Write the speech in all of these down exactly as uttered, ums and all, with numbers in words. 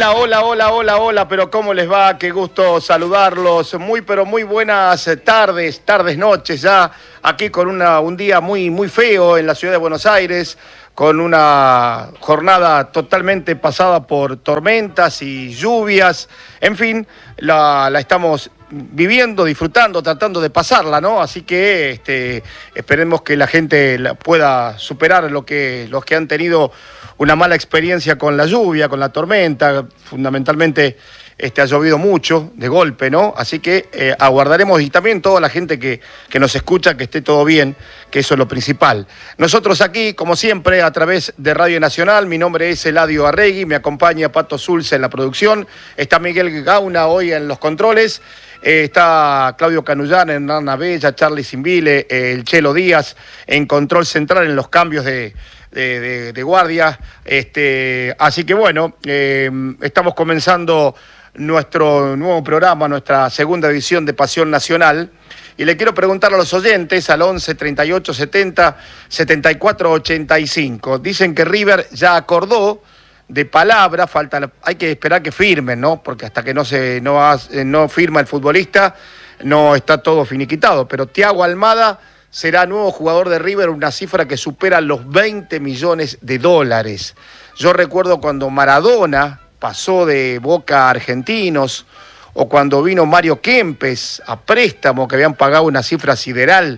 Hola, hola, hola, hola, hola, pero ¿cómo les va? Qué gusto saludarlos. Muy, pero muy buenas tardes, tardes, noches ya, aquí con una, un día muy, muy feo en la ciudad de Buenos Aires, con una jornada totalmente pasada por tormentas y lluvias. En fin, la, la estamos viviendo, disfrutando, tratando de pasarla, ¿no? Así que este, esperemos que la gente la pueda superar lo que, los que han tenido una mala experiencia con la lluvia, con la tormenta. Fundamentalmente este, ha llovido mucho de golpe, ¿no? Así que eh, aguardaremos, y también toda la gente que, que nos escucha, que esté todo bien, que eso es lo principal. Nosotros aquí, como siempre, a través de Radio Nacional, mi nombre es Eladio Arregui, me acompaña Pato Zulce en la producción, está Miguel Gauna hoy en los controles, eh, está Claudio Canullán, Hernán Abella, Charlie Simbile, eh, el Chelo Díaz en control central en los cambios de... De, de, de guardia, este, así que bueno, eh, estamos comenzando nuestro nuevo programa, nuestra segunda edición de Pasión Nacional, y le quiero preguntar a los oyentes al once, treinta y ocho, setenta, setenta y cuatro, ochenta y cinco. Dicen que River ya acordó de palabra, falta, hay que esperar que firmen, ¿no? Porque hasta que no se no, hace, no firma el futbolista, no está todo finiquitado, pero Thiago Almada será nuevo jugador de River, una cifra que supera los veinte millones de dólares. Yo recuerdo cuando Maradona pasó de Boca a Argentinos, o cuando vino Mario Kempes a préstamo, que habían pagado una cifra sideral.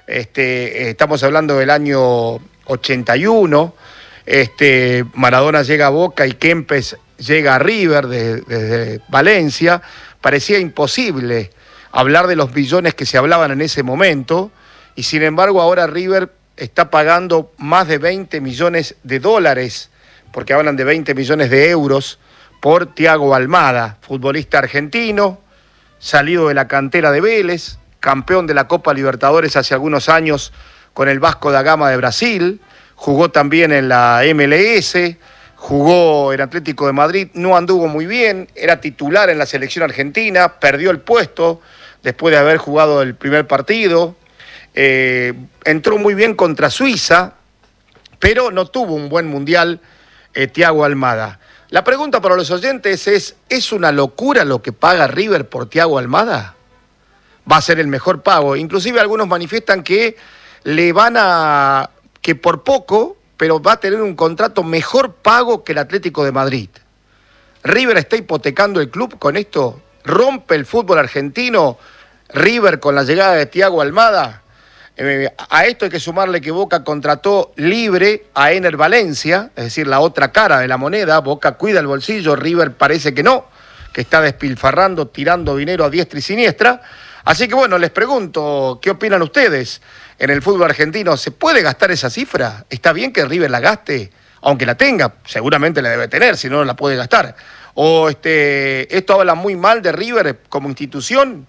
Este, eh, estamos hablando del año ochenta y uno. Este, Maradona llega a Boca y Kempes llega a River desde, desde Valencia. Parecía imposible hablar de los billones que se hablaban en ese momento. Y sin embargo ahora River está pagando más de veinte millones de dólares, porque hablan de veinte millones de euros, por Thiago Almada, futbolista argentino, salido de la cantera de Vélez, campeón de la Copa Libertadores hace algunos años con el Vasco da Gama de Brasil, jugó también en la M L S, jugó en Atlético de Madrid, no anduvo muy bien, era titular en la selección argentina, perdió el puesto después de haber jugado el primer partido. Eh, entró muy bien contra Suiza, pero no tuvo un buen mundial eh, Thiago Almada. La pregunta para los oyentes es, ¿es una locura lo que paga River por Thiago Almada? Va a ser el mejor pago. Inclusive algunos manifiestan que le van a, que por poco, pero va a tener un contrato mejor pago que el Atlético de Madrid. River está hipotecando el club con esto, rompe el fútbol argentino, River con la llegada de Thiago Almada. Eh, a esto hay que sumarle que Boca contrató libre a Ener Valencia, es decir, la otra cara de la moneda. Boca cuida el bolsillo, River parece que no, que está despilfarrando, tirando dinero a diestra y siniestra. Así que bueno, les pregunto, ¿qué opinan ustedes? En el fútbol argentino, ¿se puede gastar esa cifra? ¿Está bien que River la gaste? Aunque la tenga, seguramente la debe tener, si no, no la puede gastar. ¿O este, esto habla muy mal de River como institución?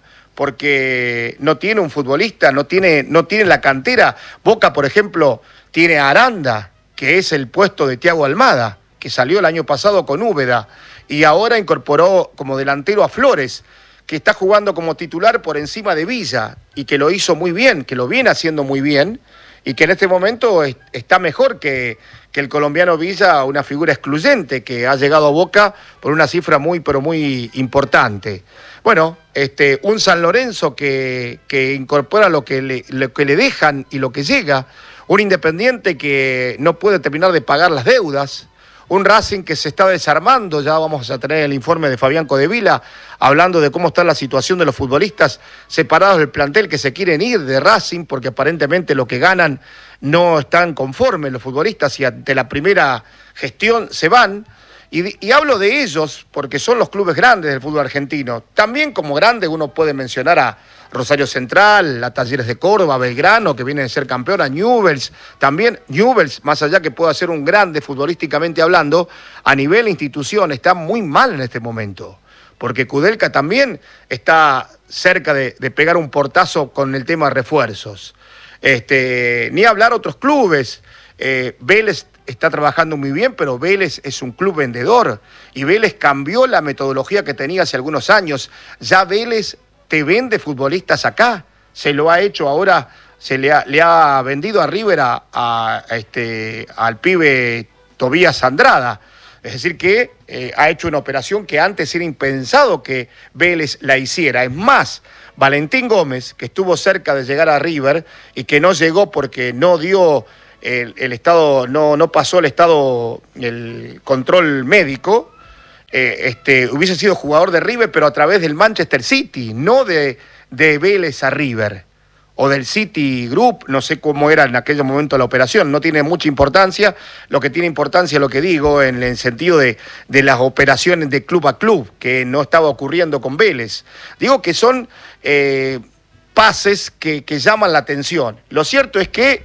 Porque no tiene un futbolista, no tiene, no tiene la cantera. Boca, por ejemplo, tiene a Aranda, que es el puesto de Thiago Almada, que salió el año pasado con Úbeda, y ahora incorporó como delantero a Flores, que está jugando como titular por encima de Villa, y que lo hizo muy bien, que lo viene haciendo muy bien, y que en este momento es, está mejor que, que el colombiano Villa, una figura excluyente que ha llegado a Boca por una cifra muy, pero muy importante. Bueno, este, un San Lorenzo que, que incorpora lo que, le, lo que le dejan y lo que llega, un Independiente que no puede terminar de pagar las deudas, un Racing que se está desarmando. Ya vamos a tener el informe de Fabián Codevila hablando de cómo está la situación de los futbolistas separados del plantel que se quieren ir de Racing, porque aparentemente lo que ganan no están conformes los futbolistas y ante la primera gestión se van. Y, y hablo de ellos porque son los clubes grandes del fútbol argentino. También como grandes uno puede mencionar a Rosario Central, a Talleres de Córdoba, Belgrano, que viene de ser campeón, a Newell's. También Newell's, más allá que pueda ser un grande futbolísticamente hablando, a nivel institución está muy mal en este momento. Porque Kudelka también está cerca de, de pegar un portazo con el tema de refuerzos. Este, ni hablar otros clubes. Eh, Vélez está trabajando muy bien, pero Vélez es un club vendedor y Vélez cambió la metodología que tenía hace algunos años. Ya Vélez te vende futbolistas acá, se lo ha hecho ahora, se le ha, le ha vendido a River a, a, a este, al pibe Tobías Andrada. Es decir, que eh, ha hecho una operación que antes era impensado que Vélez la hiciera. Es más, Valentín Gómez, que estuvo cerca de llegar a River y que no llegó porque no dio el, el estado, no, no pasó el estado, el control médico, eh, este, hubiese sido jugador de River, pero a través del Manchester City, no de, de Vélez a River. O del City Group, no sé cómo era en aquel momento la operación, no tiene mucha importancia, lo que tiene importancia es lo que digo en el sentido de, de las operaciones de club a club, que no estaba ocurriendo con Vélez. Digo que son eh, pases que, que llaman la atención. Lo cierto es que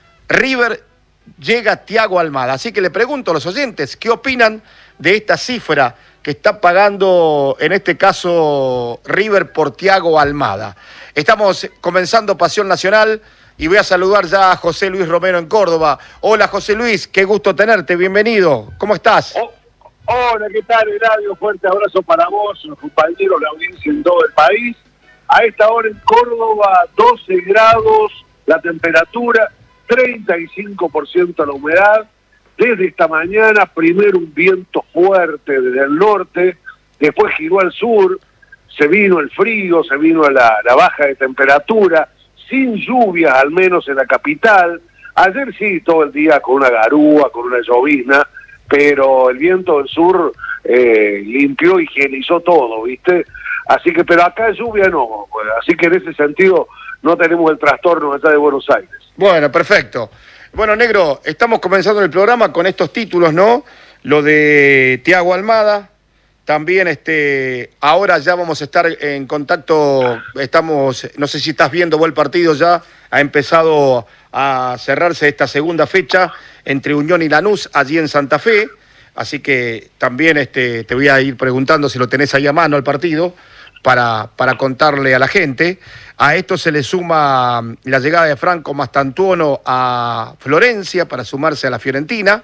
River llega a Thiago Almada, así que le pregunto a los oyentes, ¿qué opinan de esta cifra que está pagando en este caso River por Thiago Almada? Estamos comenzando Pasión Nacional y voy a saludar ya a José Luis Romero en Córdoba. Hola José Luis, qué gusto tenerte, bienvenido. ¿Cómo estás? Oh, hola, ¿qué tal, Eladio? Fuerte abrazo para vos, los compañeros, la audiencia en todo el país. A esta hora en Córdoba, doce grados, la temperatura, treinta y cinco por ciento la humedad. Desde esta mañana, primero un viento fuerte desde el norte, después giró al sur, se vino el frío, se vino la, la baja de temperatura, sin lluvias al menos en la capital. Ayer sí, todo el día con una garúa, con una llovizna, pero el viento del sur eh, limpió, higienizó todo, ¿viste? Así que, pero acá lluvia no, así que en ese sentido no tenemos el trastorno allá de Buenos Aires. Bueno, perfecto. Bueno, Negro, estamos comenzando el programa con estos títulos, ¿no? Lo de Thiago Almada, también este, ahora ya vamos a estar en contacto, estamos, no sé si estás viendo vos el partido ya, ha empezado a cerrarse esta segunda fecha entre Unión y Lanús, allí en Santa Fe, así que también este, te voy a ir preguntando si lo tenés ahí a mano el partido, para, para contarle a la gente. A esto se le suma la llegada de Franco Mastantuono a Florencia para sumarse a la Fiorentina.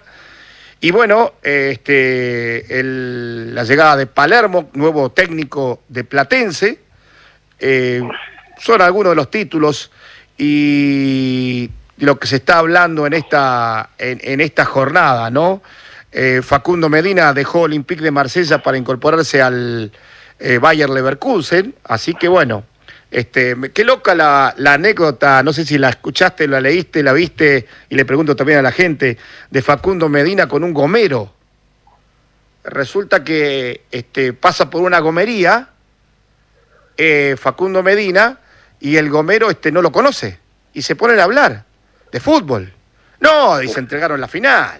Y bueno, este, el, la llegada de Palermo, nuevo técnico de Platense. Eh, son algunos de los títulos y lo que se está hablando en esta, en, en esta jornada, ¿no? Eh, Facundo Medina dejó Olympique de Marsella para incorporarse al eh, Bayer Leverkusen, así que bueno, este, qué loca la, la anécdota, no sé si la escuchaste, la leíste, la viste, y le pregunto también a la gente, de Facundo Medina con un gomero. Resulta que este, pasa por una gomería, eh, Facundo Medina, y el gomero este, no lo conoce, y se ponen a hablar de fútbol. No, y se entregaron la final.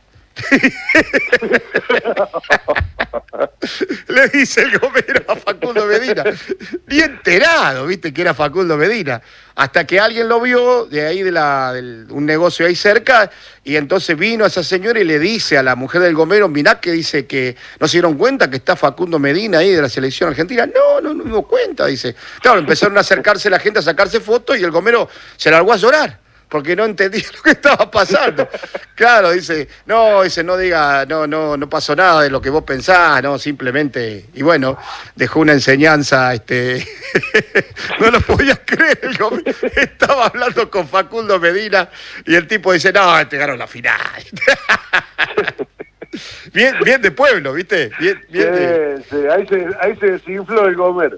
Le dice el gomero a Facundo Medina, ni enterado, viste que era Facundo Medina, hasta que alguien lo vio de ahí de, la, de un negocio ahí cerca, y entonces vino a esa señora y le dice a la mujer del gomero, mirá que dice que no se dieron cuenta que está Facundo Medina ahí de la selección argentina. No, no, no me dio cuenta, dice. Claro, empezaron a acercarse la gente a sacarse fotos y el gomero se largó a llorar porque no entendía lo que estaba pasando. Claro, dice, no, dice, no diga, no, no, no pasó nada de lo que vos pensás, no, simplemente, y bueno, dejó una enseñanza, este, no lo podías creer, el gomero estaba hablando con Facundo Medina, y el tipo dice, no, entregaron la final. Bien, bien de pueblo, ¿viste? Bien, bien sí, de... sí, ahí se, ahí se desinfló el gomero.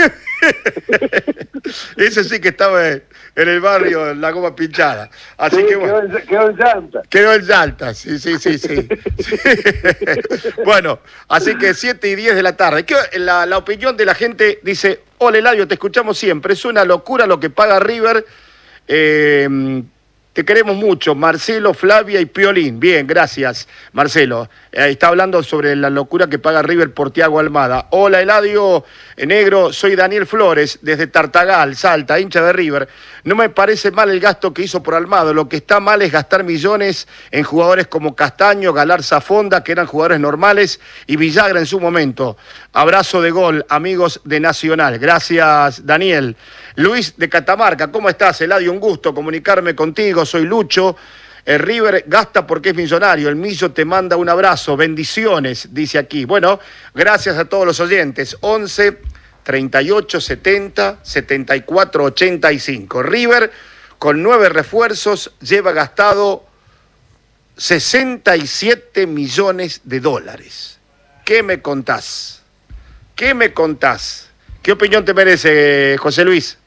Ese sí que estaba en el barrio, en la goma pinchada. Así sí, que bueno. Quedó en, quedó en llanta. Quedó en llanta, sí, sí, sí, sí. Sí. Bueno, así que siete y diez de la tarde. ¿Qué, la, la opinión de la gente dice, hola Eladio, te escuchamos siempre. Es una locura lo que paga River. Eh, Te queremos mucho, Marcelo, Flavia y Piolín. Bien, gracias, Marcelo. Eh, está hablando sobre la locura que paga River por Thiago Almada. Hola, Eladio Negro, soy Daniel Flores, desde Tartagal, Salta, hincha de River. No me parece mal el gasto que hizo por Almada. Lo que está mal es gastar millones en jugadores como Castaño, Galarza, Fonda, que eran jugadores normales, y Villagra en su momento. Abrazo de gol, amigos de Nacional. Gracias, Daniel. Luis de Catamarca, ¿cómo estás, Eladio? Un gusto comunicarme contigo, soy Lucho. El River gasta porque es millonario, el Millo te manda un abrazo, bendiciones, dice aquí. Bueno, gracias a todos los oyentes. once, treinta y ocho, setenta, setenta y cuatro, ochenta y cinco. River, con nueve refuerzos, lleva gastado sesenta y siete millones de dólares. ¿Qué me contás? ¿Qué me contás? ¿Qué opinión te merece, José Luis?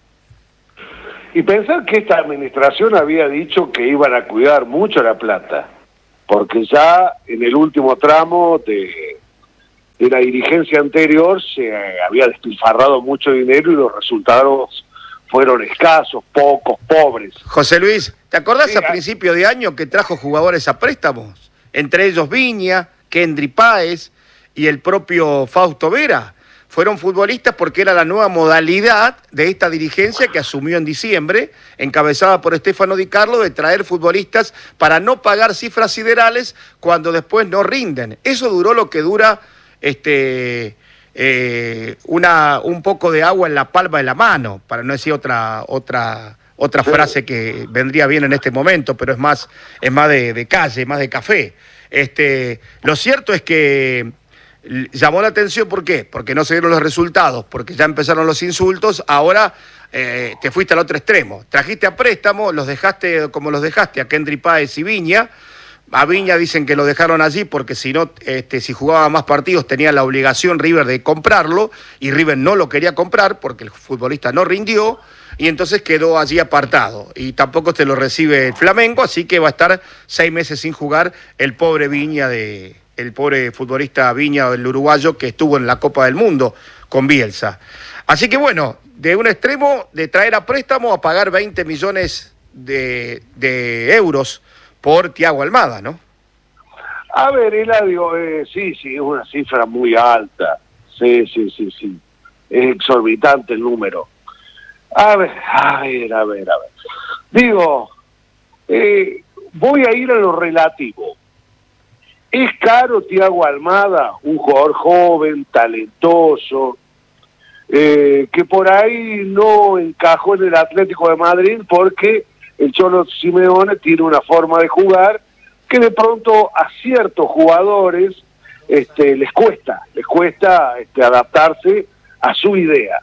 Y pensar que esta administración había dicho que iban a cuidar mucho la plata, porque ya en el último tramo de, de la dirigencia anterior se había despilfarrado mucho dinero y los resultados fueron escasos, pocos, pobres. José Luis, ¿te acordás Sí, a principio de año que trajo jugadores a préstamos? Entre ellos Viña, Kendry Páez y el propio Fausto Vera. Fueron futbolistas porque era la nueva modalidad de esta dirigencia que asumió en diciembre, encabezada por Stefano Di Carlo, de traer futbolistas para no pagar cifras siderales cuando después no rinden. Eso duró lo que dura este, eh, una, un poco de agua en la palma de la mano, para no decir otra, otra, otra frase que vendría bien en este momento, pero es más, es más de, de calle, más de café. Este, lo cierto es que llamó la atención, ¿por qué? Porque no se dieron los resultados, porque ya empezaron los insultos, ahora eh, te fuiste al otro extremo. Trajiste a préstamo, los dejaste como los dejaste a Kendry Páez y Viña. A Viña dicen que lo dejaron allí porque si no, este, si jugaba más partidos tenía la obligación River de comprarlo, y River no lo quería comprar porque el futbolista no rindió, y entonces quedó allí apartado. Y tampoco te lo recibe el Flamengo, así que va a estar seis meses sin jugar el pobre Viña de... el pobre futbolista Viña, el uruguayo, que estuvo en la Copa del Mundo con Bielsa. Así que bueno, de un extremo de traer a préstamo a pagar veinte millones de, de euros por Thiago Almada, ¿no? A ver, Eladio, eh, sí, sí, es una cifra muy alta. Sí, sí, sí, sí. Es exorbitante el número. A ver, a ver, a ver, a ver. Digo, eh, voy a ir a lo relativo. ¿Es caro Thiago Almada, un jugador joven, talentoso, eh, que por ahí no encajó en el Atlético de Madrid porque el Cholo Simeone tiene una forma de jugar que de pronto a ciertos jugadores este, les cuesta, les cuesta este, adaptarse a su idea?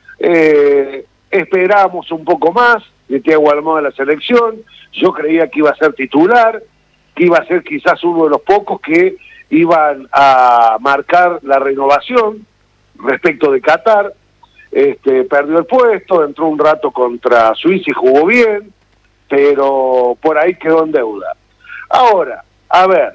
Eh, esperamos un poco más de Thiago Almada en la selección. Yo creía que iba a ser titular, que iba a ser quizás uno de los pocos que iban a marcar la renovación respecto de Qatar. Este, perdió el puesto, entró un rato contra Suiza y jugó bien, pero por ahí quedó en deuda. Ahora, a ver,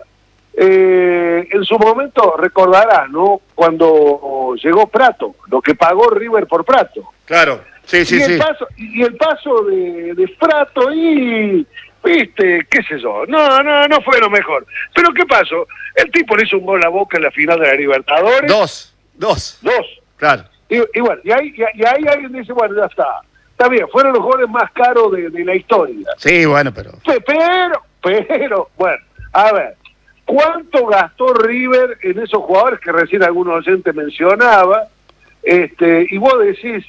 eh, en su momento recordarás, ¿no?, cuando llegó Prato, lo que pagó River por Prato. Claro, sí, sí, y el sí. Paso, y el paso de, de Prato y... viste, qué sé yo, no, no, no fue lo mejor. Pero ¿qué pasó? El tipo le hizo un gol a Boca en la final de la Libertadores. Dos, dos. Dos. Claro. Y, y bueno, y ahí, y, y ahí alguien dice, bueno, ya está. Está bien, fueron los goles más caros de, de la historia. Sí, bueno, pero... Pero, pero, bueno, a ver, ¿cuánto gastó River en esos jugadores que recién algún oyente mencionaba? Este, y vos decís,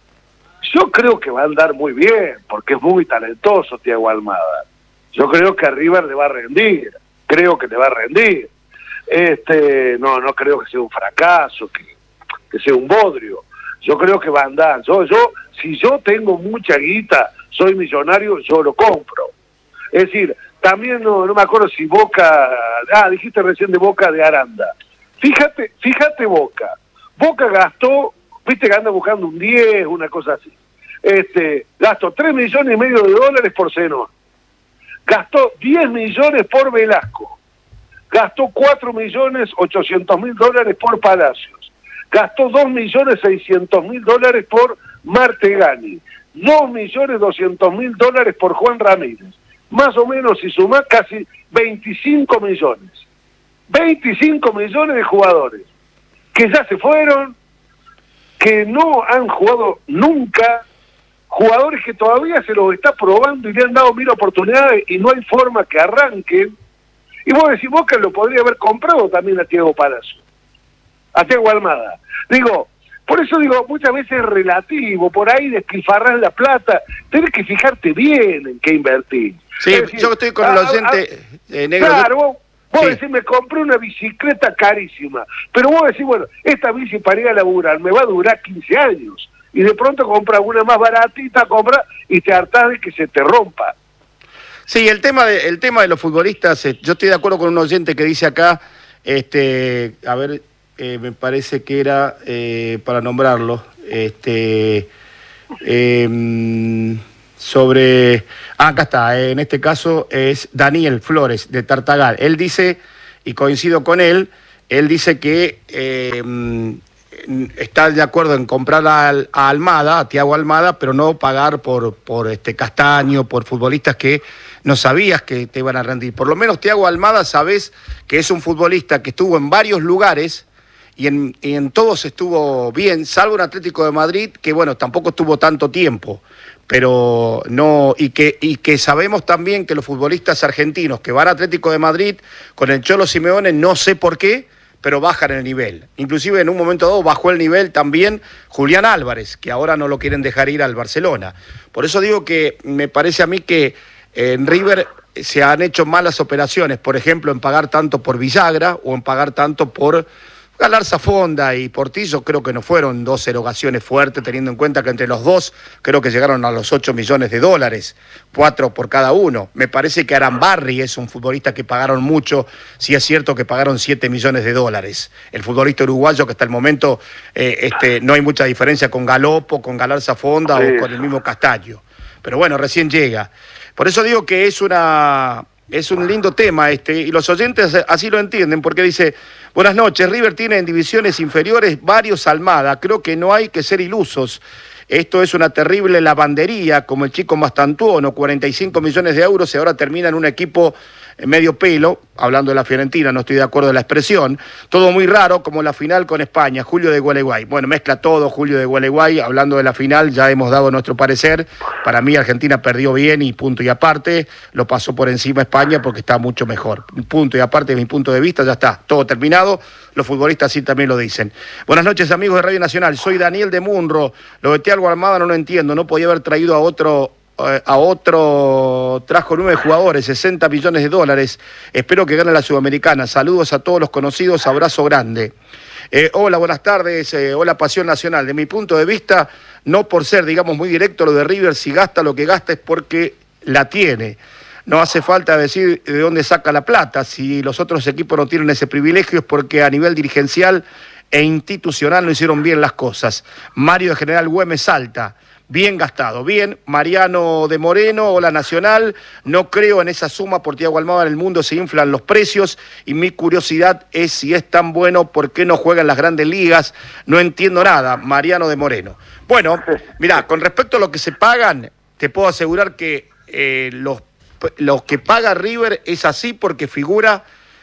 yo creo que va a andar muy bien, porque es muy talentoso Thiago Almada. Yo creo que a River le va a rendir, creo que le va a rendir. Este, no, no creo que sea un fracaso, que, que sea un bodrio. Yo creo que va a andar. Yo, yo, si yo tengo mucha guita, soy millonario, yo lo compro. Es decir, también no, no me acuerdo si Boca, ah, dijiste recién de Boca de Aranda. Fíjate, fíjate Boca. Boca gastó, viste que anda buscando un diez, una cosa así. Este, gastó tres millones y medio de dólares por Zenón. Gastó diez millones por Velasco. Gastó cuatro millones ochocientos mil dólares por Palacios. Gastó dos millones seiscientos mil dólares por Martegani. dos millones doscientos mil dólares por Juan Ramírez. Más o menos, si sumás, casi veinticinco millones. veinticinco millones de jugadores que ya se fueron, que no han jugado nunca, jugadores que todavía se los está probando y le han dado mil oportunidades y no hay forma que arranquen. Y vos decís, Boca lo podría haber comprado también a Thiago Palacio, a Thiago Almada. Digo, por eso digo, muchas veces es relativo, por ahí despilfarrás la plata, tenés que fijarte bien en qué invertir. Sí, decir, yo estoy con el oyente eh, negro. Claro, vos, vos sí. decís, me compré una bicicleta carísima, pero vos decís, bueno, esta bici para ir a laburar me va a durar quince años, y de pronto compras una más baratita, compras y te hartás de que se te rompa. Sí, el tema de, el tema de los futbolistas, eh, yo estoy de acuerdo con un oyente que dice acá, este, a ver, eh, me parece que era, eh, para nombrarlo, este, eh, sobre, ah, acá está, eh, en este caso es Daniel Flores de Tartagal. Él dice, y coincido con él, él dice que eh, está de acuerdo en comprar a, a Almada, a Thiago Almada, pero no pagar por, por este Castaño, por futbolistas que no sabías que te iban a rendir. Por lo menos Thiago Almada sabes que es un futbolista que estuvo en varios lugares y en, y en todos estuvo bien, salvo en Atlético de Madrid, que bueno, tampoco estuvo tanto tiempo, pero no, y que, y que sabemos también que los futbolistas argentinos que van a Atlético de Madrid con el Cholo Simeone, no sé por qué, pero bajan el nivel. Inclusive en un momento dado bajó el nivel también Julián Álvarez, que ahora no lo quieren dejar ir al Barcelona. Por eso digo que me parece a mí que en River se han hecho malas operaciones, por ejemplo, en pagar tanto por Villagra o en pagar tanto por Galarza Fonda y Portillo. Creo que no fueron dos erogaciones fuertes, teniendo en cuenta que entre los dos creo que llegaron a los ocho millones de dólares, cuatro por cada uno. Me parece que Arambarri es un futbolista que pagaron mucho, sí es cierto que pagaron siete millones de dólares. El futbolista uruguayo que hasta el momento eh, este, no hay mucha diferencia con Galopo, con Galarza Fonda sí. o con el mismo Castaño. Pero bueno, recién llega. Por eso digo que es una... Es un lindo tema este, y los oyentes así lo entienden, porque dice, buenas noches, River tiene en divisiones inferiores varios Almada, creo que no hay que ser ilusos, esto es una terrible lavandería, como el chico Mastantuono, cuarenta y cinco millones de euros y ahora termina en un equipo medio pelo, hablando de la Fiorentina, no estoy de acuerdo en la expresión, todo muy raro, como la final con España, Julio de Gualeguay. Bueno, mezcla todo, Julio de Gualeguay, hablando de la final, ya hemos dado nuestro parecer, para mí Argentina perdió bien y punto y aparte, lo pasó por encima España porque está mucho mejor, punto y aparte de mi punto de vista, ya está, todo terminado, los futbolistas sí también lo dicen. Buenas noches amigos de Radio Nacional, soy Daniel de Munro, lo de Thiago Almada no lo entiendo, no podía haber traído a otro... a otro, trajo nueve jugadores, sesenta millones de dólares, espero que gane la Sudamericana, saludos a todos los conocidos, abrazo grande. Eh, hola, buenas tardes, eh, hola Pasión Nacional, de mi punto de vista, no por ser, digamos, muy directo lo de River, si gasta lo que gasta es porque la tiene, no hace falta decir de dónde saca la plata, si los otros equipos no tienen ese privilegio es porque a nivel dirigencial e institucional no hicieron bien las cosas. Mario de General Güemes Salta, bien gastado, bien. Mariano de Moreno, hola Nacional, no creo en esa suma por Thiago Almada, en el mundo se inflan los precios y mi curiosidad es si es tan bueno, ¿por qué no juega en las grandes ligas? No entiendo nada, Mariano de Moreno. Bueno, mirá, con respecto a lo que se pagan, te puedo asegurar que eh, los, los que paga River es así porque figura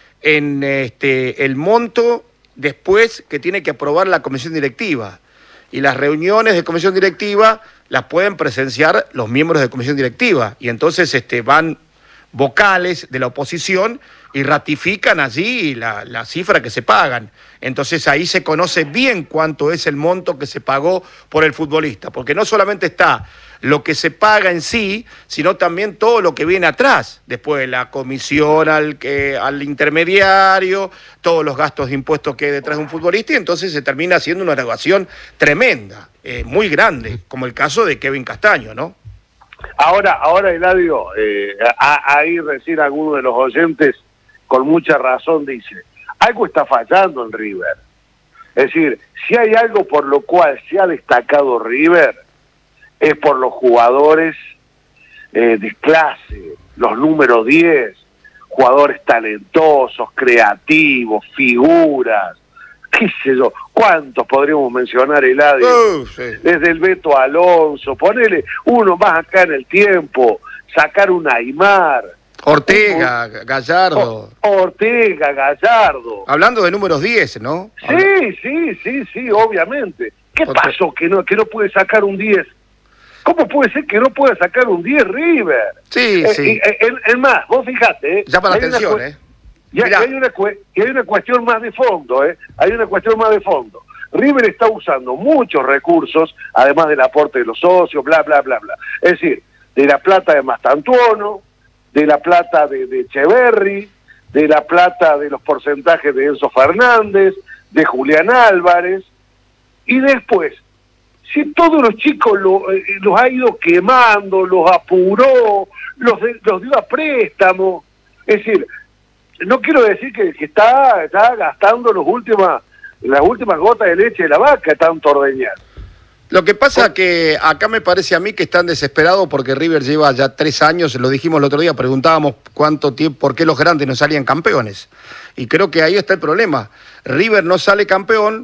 en este, el monto después que tiene que aprobar la comisión directiva. Y las reuniones de comisión directiva las pueden presenciar los miembros de comisión directiva. Y entonces este, van vocales de la oposición y ratifican allí la, la cifra que se pagan. Entonces ahí se conoce bien cuánto es el monto que se pagó por el futbolista. Porque no solamente está lo que se paga en sí, sino también todo lo que viene atrás. Después la comisión al, que, al intermediario, todos los gastos de impuestos que hay detrás de un futbolista, y entonces se termina haciendo una erogación tremenda, eh, muy grande, como el caso de Kevin Castaño, ¿no? Ahora, ahora Eladio, eh, ahí recién alguno de los oyentes con mucha razón dice, algo está fallando en River. Es decir, si hay algo por lo cual se ha destacado River, es por los jugadores eh, de clase, los números diez, jugadores talentosos, creativos, figuras, qué sé yo, ¿cuántos podríamos mencionar, Eladio? Uh, sí. Desde el Beto Alonso, ponele uno más acá en el tiempo, sacar un Aymar. Ortega, un, Gallardo. Ortega, Gallardo. Hablando de números diez, ¿no? Sí, sí, sí, sí, obviamente. ¿Qué Porque... pasó que no, que no puede sacar un diez? ¿Cómo puede ser que no pueda sacar un diez River? Sí, eh, sí. Es eh, eh, más, vos fijate. Eh, Llama la atención, ¿eh? Y hay, hay, una, y hay una cuestión más de fondo, ¿eh? Hay una cuestión más de fondo. River está usando muchos recursos, además del aporte de los socios, bla, bla, bla, bla. Es decir, de la plata de Mastantuono, de la plata de, de Echeverri, de la plata de los porcentajes de Enzo Fernández, de Julián Álvarez, y después, si todos los chicos lo, eh, los ha ido quemando, los apuró, los, de, los dio a préstamo. Es decir, no quiero decir que, que está, está gastando los últimas, las últimas gotas de leche de la vaca, tanto ordeñar. Lo que pasa que acá me parece a mí que están desesperados porque River lleva ya tres años, lo dijimos el otro día, preguntábamos cuánto tiempo, por qué los grandes no salían campeones. Y creo que ahí está el problema. River no sale campeón